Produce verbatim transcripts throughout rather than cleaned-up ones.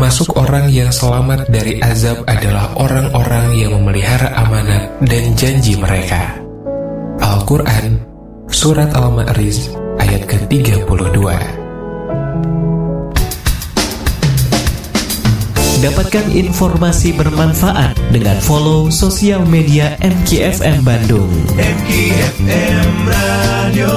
Termasuk orang yang selamat dari azab adalah orang-orang yang memelihara amanat dan janji mereka. Al-Quran, Surat Al-Ma'arij, ayat ke tiga puluh dua. Dapatkan informasi bermanfaat dengan follow sosial media M K F M Bandung. M K F M Radio.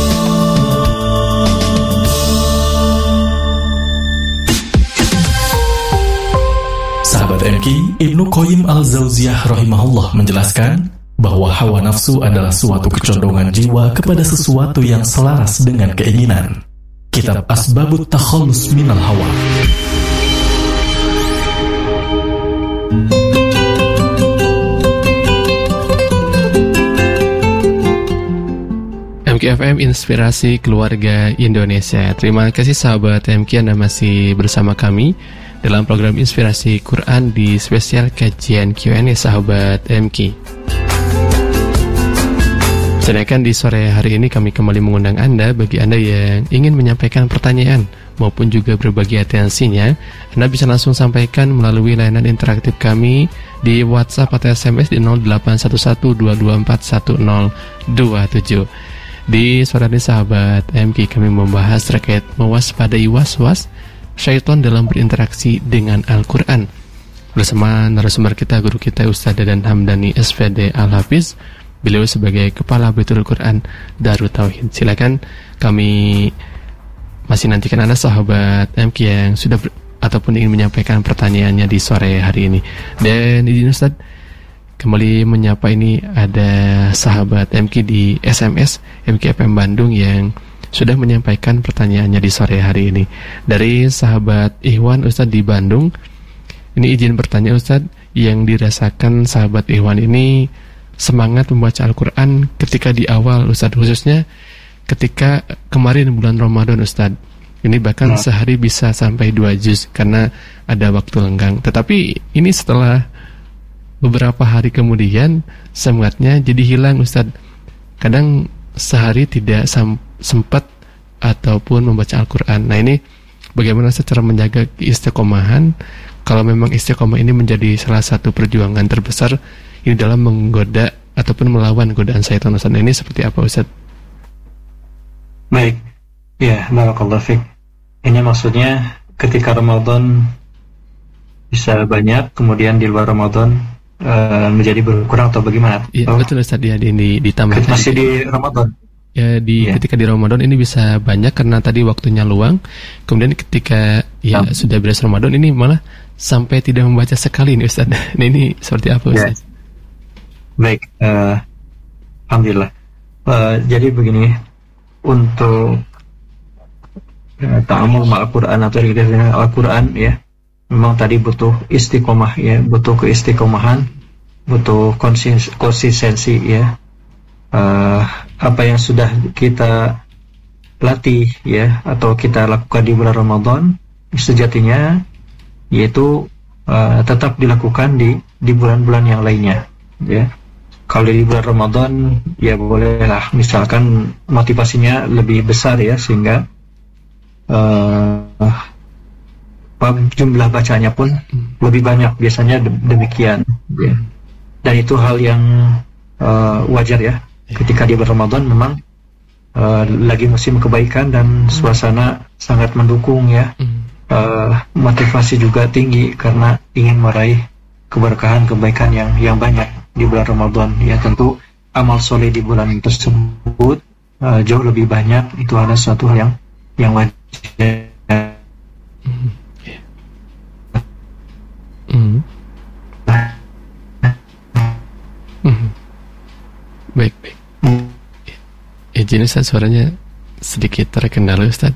Sahabat M K, Ibnu Qayyim Al-Jauziyah rahimahullah menjelaskan bahwa hawa nafsu adalah suatu kecondongan jiwa kepada sesuatu yang selaras dengan keinginan. Kitab Asbabut Takhallus Minal Hawa. M K F M Inspirasi Keluarga Indonesia. Terima kasih sahabat M K, Anda masih bersama kami dalam program Inspirasi Quran di spesial kajian Q and A sahabat M K. Sedangkan di sore hari ini kami kembali mengundang Anda, bagi Anda yang ingin menyampaikan pertanyaan maupun juga berbagi atensinya, Anda bisa langsung sampaikan melalui layanan interaktif kami di WhatsApp atau S M S di nol delapan satu satu dua dua empat satu nol dua tujuh. Di sore ini sahabat M K, kami membahas terkait mewaspadai was-was syaitan dalam berinteraksi dengan Al-Quran bersama narasumber kita, guru kita Ustaz Dadan Hamdani S V D Al-Hafiz. Beliau sebagai Kepala Baitul Quran Darut Tauhid. Silakan, kami masih nantikan Anda sahabat M K yang sudah ber, ataupun ingin menyampaikan pertanyaannya di sore hari ini. Dan izin Ustaz kembali menyapa, ini ada sahabat M K di S M S M K F M Bandung yang sudah menyampaikan pertanyaannya di sore hari ini. Dari sahabat Ikhwan Ustaz di Bandung, ini izin bertanya Ustaz, yang dirasakan sahabat Ikhwan ini semangat membaca Al-Quran ketika di awal Ustaz, khususnya ketika kemarin bulan Ramadan Ustaz. Ini bahkan nah. sehari bisa sampai dua juz karena ada waktu lenggang. Tetapi ini setelah beberapa hari kemudian semangatnya jadi hilang Ustaz. Kadang sehari tidak sam- sempat ataupun membaca Al-Quran. Nah ini bagaimana secara menjaga istiqomahan, kalau memang istiqomah ini menjadi salah satu perjuangan terbesar ini dalam menggoda ataupun melawan godaan syaitan Ustaz. Ini seperti apa Ustaz? Baik, ya, barakallahu fiik. Ini maksudnya ketika Ramadan bisa banyak, kemudian di luar Ramadan uh, menjadi berkurang atau bagaimana? Iya, oh, betul Ustaz, ya, di, di, ditambah masih di Ramadan. Ya, di ya. Ketika di Ramadan ini bisa banyak karena tadi waktunya luang. Kemudian ketika ya nah. sudah beres Ramadan ini malah sampai tidak membaca sekali nih Ustaz. Nah, ini seperti apa Ustaz? Ya. Baik, uh, alhamdulillah. Uh, jadi begini, untuk uh, ta'amul Al-Quran atau Al-Quran ya, memang tadi butuh istiqomah ya, butuh keistiqomahan, butuh konsis- konsistensi ya. Uh, apa yang sudah kita latih ya, atau kita lakukan di bulan Ramadan, sejatinya yaitu uh, tetap dilakukan di di bulan-bulan yang lainnya ya. Kalau di bulan Ramadan ya bolehlah, misalkan motivasinya lebih besar ya, sehingga uh, jumlah bacanya pun lebih banyak, biasanya demikian ya. Dan itu hal yang uh, wajar ya, ketika di bulan Ramadan memang uh, lagi musim kebaikan dan suasana sangat mendukung ya, uh, motivasi juga tinggi karena ingin meraih keberkahan kebaikan yang yang banyak di bulan Ramadan ya. Tentu amal soleh di bulan tersebut uh, jauh lebih banyak, itu adalah suatu hal yang yang wajar. Mm. Mm. Mm. Baik, baik. Mm. Izin Ustaz, suaranya sedikit terkendala Ustaz.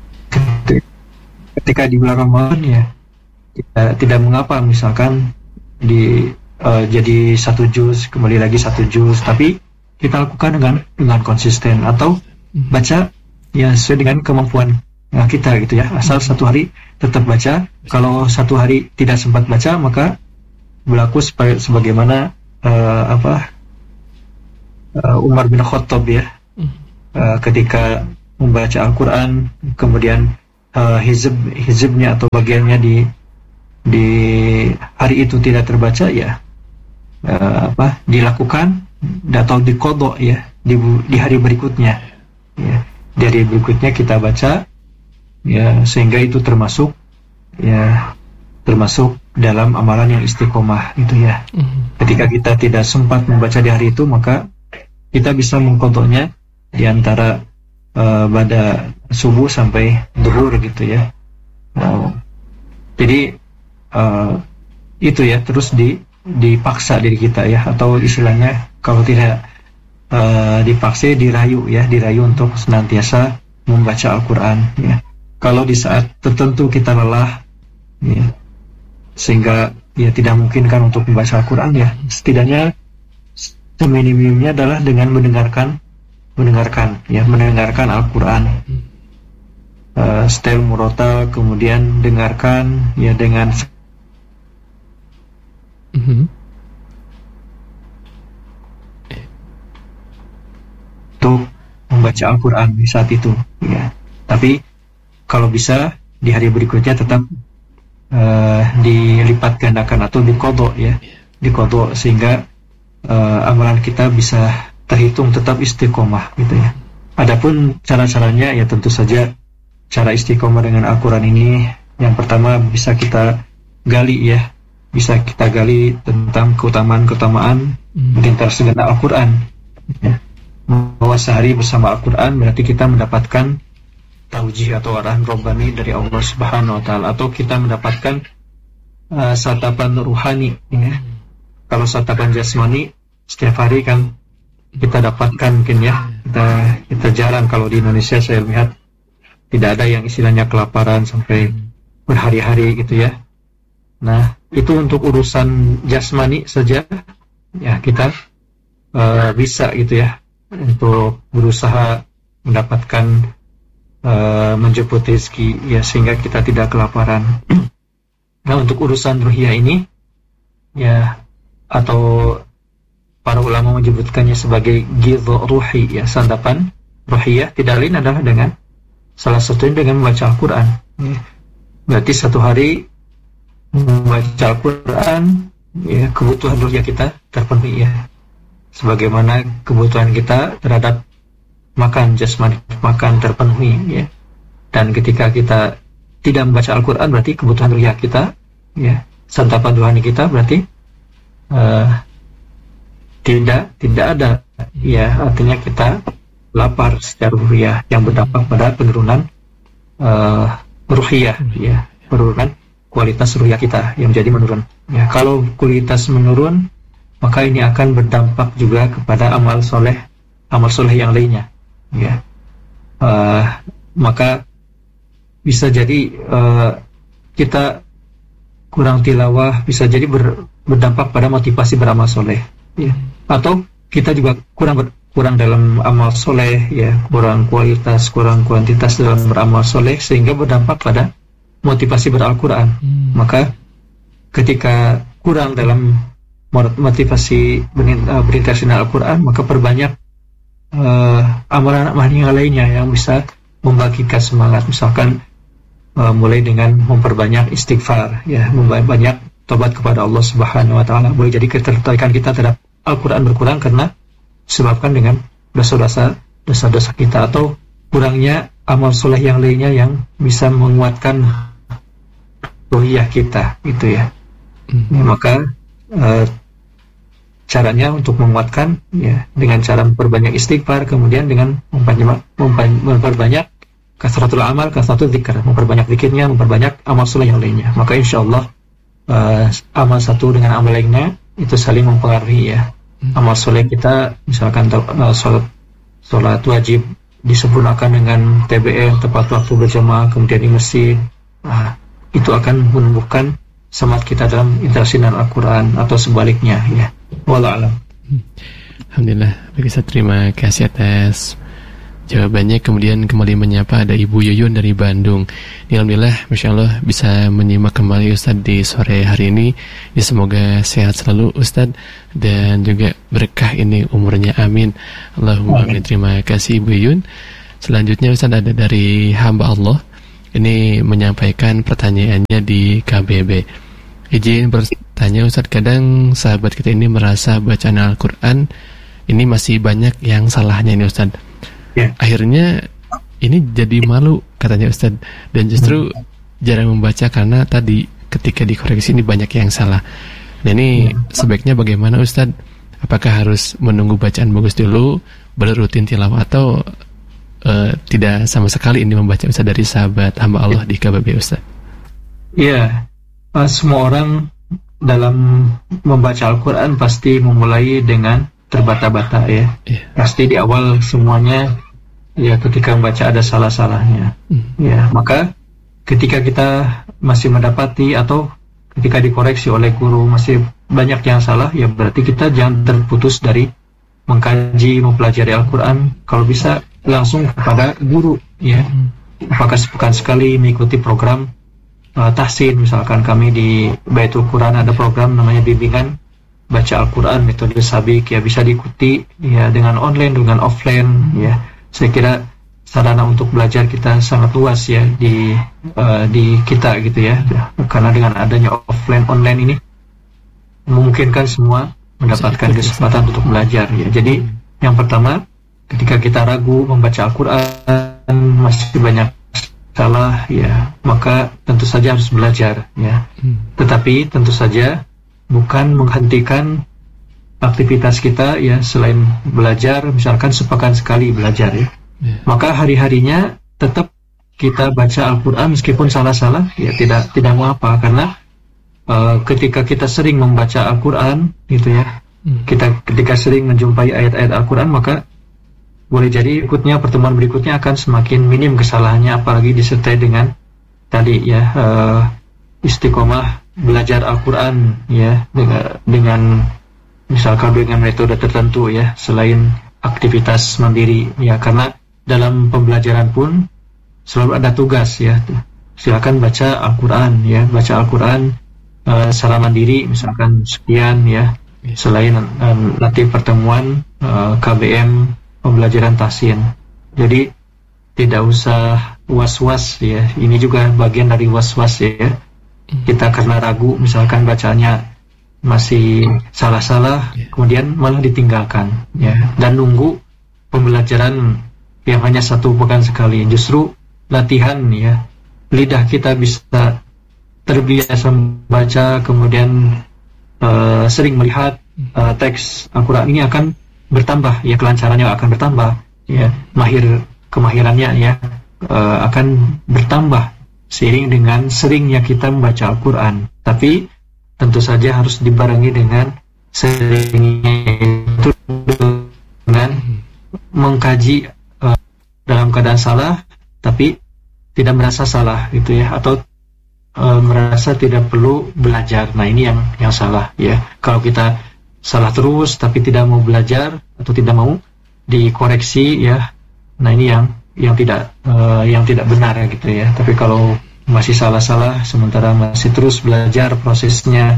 Ketika di bulan Ramadan ya tidak, tidak mengapa misalkan di Uh, jadi satu juz, kembali lagi satu juz, tapi kita lakukan dengan dengan konsisten, atau baca ya sesuai dengan kemampuan nah, kita gitu ya. Asal satu hari tetap baca. Kalau satu hari tidak sempat baca, maka berlaku sebagai, sebagaimana uh, apa uh, Umar bin Khattab ya, uh, ketika membaca Al-Quran, kemudian uh, hizb hizbnya atau bagiannya di di hari itu tidak terbaca, ya uh, apa dilakukan atau diqadha ya di, di hari berikutnya, ya di hari berikutnya kita baca, ya sehingga itu termasuk ya termasuk dalam amalan yang istiqomah itu ya. Mm-hmm. Ketika kita tidak sempat membaca di hari itu, maka kita bisa mengqadhanya di antara uh, pada subuh sampai zuhur gitu ya. Nah, jadi uh, itu ya terus di dipaksa diri kita ya, atau istilahnya kalau tidak uh, dipaksa dirayu ya, dirayu untuk senantiasa membaca Al-Qur'an ya. Kalau di saat tertentu kita lelah ya, sehingga ya tidak mungkin kan untuk membaca Al-Quran, ya setidaknya seminimumnya adalah dengan mendengarkan mendengarkan ya mendengarkan Al-Quran uh, setel murotal, kemudian dengarkan ya dengan mm-hmm. untuk membaca Al-Quran di saat itu ya. Tapi kalau bisa di hari berikutnya tetap Uh, dilipat gandakan atau diqadha ya, diqadha sehingga uh, amalan kita bisa terhitung tetap istiqomah gitu ya. Adapun cara-caranya ya tentu saja cara istiqomah dengan Al-Quran ini yang pertama bisa kita gali ya, bisa kita gali tentang keutamaan-keutamaan mengintar segenap Al-Quran ya. Bahwa sehari bersama Al-Quran berarti kita mendapatkan taujih atau arahan robbani dari Allah Subhanahu wa taala, atau kita mendapatkan uh, satapan ruhani ya. Kalau satapan jasmani setiap hari kan kita dapatkan mungkin ya. Kita kita jarang kalau di Indonesia saya lihat tidak ada yang istilahnya kelaparan sampai berhari-hari gitu ya. Nah, itu untuk urusan jasmani saja ya kita uh, bisa gitu ya untuk berusaha mendapatkan Uh, menjemput rezeki ya, sehingga kita tidak kelaparan. Nah, untuk urusan ruhiyah ini ya, atau para ulama menyebutkannya sebagai ghidha ruhi ya, santapan ruhiyah, tidak lain adalah dengan salah satunya dengan membaca Al-Quran ya. Berarti satu hari membaca Al-Quran ya, kebutuhan ruhiyah kita terpenuhi ya, sebagaimana kebutuhan kita terhadap makan jasmani, makan terpenuhi ya. Dan ketika kita tidak membaca Al-Quran berarti kebutuhan ruhiyah kita ya, santapan rohani kita berarti uh, tidak tidak ada ya, artinya kita lapar secara ruhiyah yang berdampak pada penurunan uh, ruhiyah ya, penurunan kualitas ruhiyah kita yang menjadi menurun ya. Kalau kualitas menurun, maka ini akan berdampak juga kepada amal soleh amal soleh yang lainnya ya. Uh, maka bisa jadi uh, kita kurang tilawah, bisa jadi ber, berdampak pada motivasi beramal soleh ya. Atau kita juga kurang ber, kurang dalam amal soleh ya, kurang kualitas, kurang kuantitas dalam beramal soleh, sehingga berdampak pada motivasi beral-Quran. hmm. Maka ketika kurang dalam motivasi berinteraksi dengan Al-Quran, maka perbanyak Uh, amalan-amalan yang lainnya yang bisa membangkitkan semangat, misalkan uh, mulai dengan memperbanyak istighfar ya, memperbanyak tobat kepada Allah Subhanahu wa taala. Boleh jadi ketertarikan kita terhadap Al-Quran berkurang karena disebabkan dengan dosa-dosa dosa-dosa kita, atau kurangnya amal soleh yang lainnya yang bisa menguatkan ruhiyah kita gitu ya. hmm. ya maka uh, caranya untuk menguatkan ya dengan cara memperbanyak istighfar, kemudian dengan memperbanyak, memperbanyak kasratul amal, kasratul dzikr, memperbanyak zikirnya, memperbanyak amal soleh yang lainnya. Maka insyaallah uh, amal satu dengan amal lainnya itu saling mempengaruhi ya. Amal soleh kita misalkan uh, salat salat wajib disempurnakan dengan T B M, tepat waktu berjamaah, kemudian di masjid, nah, itu akan menumbuhkan semangat kita dalam interaksi dengan Al-Quran, atau sebaliknya ya. Wallahu a'lam. Alhamdulillah, bagi saya terima kasih atas jawabannya. Kemudian kembali menyapa ada Ibu Yuyun dari Bandung. Alhamdulillah, Masya Allah bisa menyimak kembali Ustadz di sore hari ini. Ya, semoga sehat selalu Ustadz, dan juga berkah ini umurnya, amin. Allahumma amin. Terima kasih Ibu Yuyun. Selanjutnya Ustadz ada dari hamba Allah. Ini menyampaikan pertanyaannya di K B B. Izin bertanya Ustadz, kadang sahabat kita ini merasa bacaan Al-Quran ini masih banyak yang salahnya ini Ustadz. Ya. Akhirnya ini jadi malu katanya Ustadz, dan justru hmm. jarang membaca karena tadi ketika dikoreksi ini banyak yang salah. Dan ini hmm. sebaiknya bagaimana Ustadz? Apakah harus menunggu bacaan bagus dulu baru rutin tilawah, atau uh, tidak sama sekali ini membaca Ustadz dari sahabat hamba Allah di K B B Ustadz? Iya. Uh, semua orang dalam membaca Al-Quran pasti memulai dengan terbata-bata ya. Yeah. Pasti di awal semuanya ya ketika membaca ada salah-salahnya. Mm. Ya, maka ketika kita masih mendapati atau ketika dikoreksi oleh guru masih banyak yang salah, ya berarti kita jangan terputus dari mengkaji, mempelajari Al-Quran. Kalau bisa langsung kepada guru ya. Mm. Apakah sepekan sekali mengikuti program Uh, tahsin, misalkan kami di Baitul Quran ada program namanya bimbingan baca Al-Quran metode sabik, ya bisa diikuti ya dengan online dengan offline ya. Saya kira sarana untuk belajar kita sangat luas ya di uh, di kita gitu ya, karena dengan adanya offline online ini memungkinkan semua mendapatkan kesempatan untuk belajar ya. Jadi yang pertama, ketika kita ragu membaca Al-Quran masih banyak salah ya, maka tentu saja harus belajar ya. Hmm. Tetapi tentu saja bukan menghentikan aktivitas kita ya, selain belajar misalkan sepekan sekali belajar ya. Yeah. Maka hari-harinya tetap kita baca Al-Quran meskipun salah-salah ya, tidak tidak mau apa, karena uh, ketika kita sering membaca Al-Quran gitu ya, hmm. kita ketika sering menjumpai ayat-ayat Al-Quran, maka boleh jadi ikutnya pertemuan berikutnya akan semakin minim kesalahannya, apalagi disertai dengan tadi ya uh, istiqomah belajar Al-Quran ya, dengan, dengan misalkan dengan metode tertentu ya, selain aktivitas mandiri ya, karena dalam pembelajaran pun selalu ada tugas ya. Silakan baca Al-Quran ya, baca Al-Quran uh, secara mandiri misalkan sekian ya, selain uh, nanti pertemuan uh, K B M pembelajaran tahsin. Jadi tidak usah was-was ya. Ini juga bagian dari was-was ya. Kita karena ragu misalkan bacanya masih salah-salah, kemudian malah ditinggalkan ya, dan nunggu pembelajaran yang hanya satu pekan sekali. Justru latihan ya, lidah kita bisa terbiasa membaca, kemudian uh, sering melihat uh, teks Al-Quran ini akan bertambah ya, kelancarannya akan bertambah ya, mahir kemahirannya ya uh, akan bertambah seiring dengan seringnya kita membaca Al-Quran. Tapi tentu saja harus dibarengi dengan seringnya itu dengan mengkaji uh, dalam keadaan salah tapi tidak merasa salah gitu ya, atau uh, merasa tidak perlu belajar. Nah ini yang yang salah ya. Kalau kita salah terus tapi tidak mau belajar atau tidak mau dikoreksi ya, nah ini yang yang tidak uh, yang tidak benar gitu ya. Tapi kalau masih salah-salah sementara masih terus belajar, prosesnya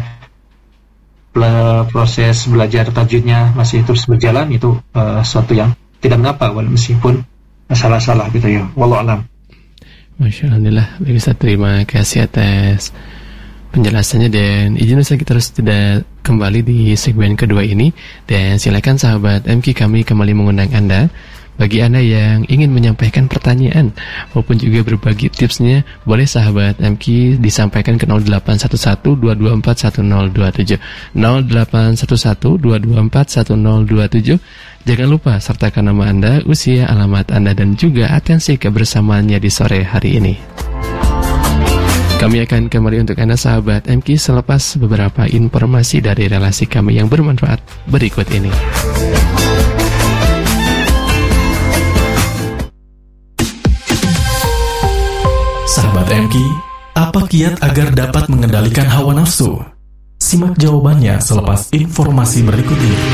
bela, proses belajar tajwidnya masih terus berjalan, itu uh, suatu yang tidak mengapa meskipun salah-salah gitu ya. Wallahu a'lam. Masya Allah, bisa terima kasih atas penjelasannya, dan izin saya kita harus tidak kembali di segmen kedua ini, dan silakan sahabat M K kami kembali mengundang Anda. Bagi Anda yang ingin menyampaikan pertanyaan maupun juga berbagi tipsnya, boleh sahabat M K disampaikan ke nol delapan satu satu dua dua empat satu nol dua tujuh nol delapan satu satu dua dua empat satu nol dua tujuh. Jangan lupa sertakan nama Anda, usia, alamat Anda, dan juga atensi kebersamaannya di sore hari ini. Kami akan kembali untuk Anda sahabat M K selepas beberapa informasi dari relasi kami yang bermanfaat berikut ini. Sahabat M K, apa kiat agar dapat mengendalikan hawa nafsu? Simak jawabannya selepas informasi berikut ini.